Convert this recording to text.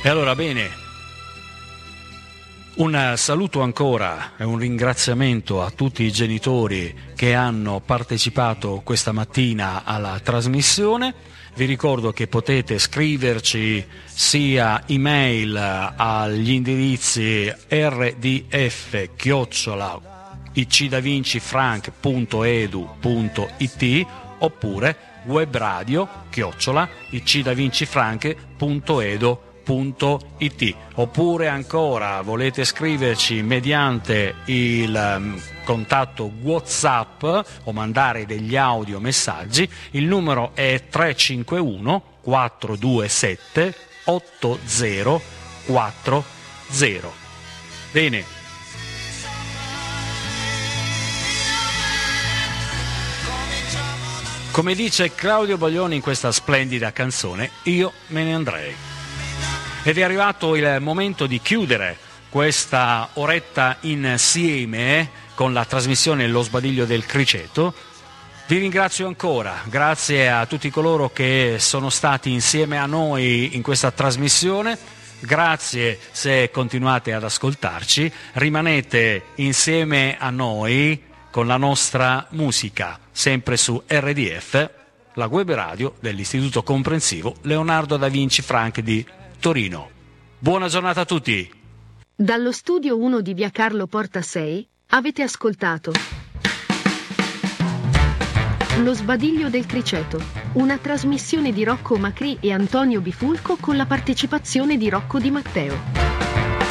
E allora bene, un saluto ancora e un ringraziamento a tutti i genitori che hanno partecipato questa mattina alla trasmissione. Vi ricordo che potete scriverci sia email agli indirizzi rdf@icdavincifranc.edu.it oppure webradio@icdavincifranc.edu.it, oppure ancora volete scriverci mediante il contatto WhatsApp o mandare degli audiomessaggi. Il numero è 351 427 8040. Bene. Come dice Claudio Baglioni in questa splendida canzone, io me ne andrei. Ed è arrivato il momento di chiudere questa oretta insieme con la trasmissione Lo Sbadiglio del Criceto. Vi ringrazio ancora, grazie a tutti coloro che sono stati insieme a noi in questa trasmissione. Grazie se continuate ad ascoltarci, rimanete insieme a noi con la nostra musica, sempre su RDF, la web radio dell'Istituto Comprensivo Leonardo da Vinci Frank di Torino. Buona giornata a tutti! Dallo studio 1 di via Carlo Porta 6, avete ascoltato Lo Sbadiglio del Criceto, una trasmissione di Rocco Macri e Antonio Bifulco con la partecipazione di Rocco Di Matteo.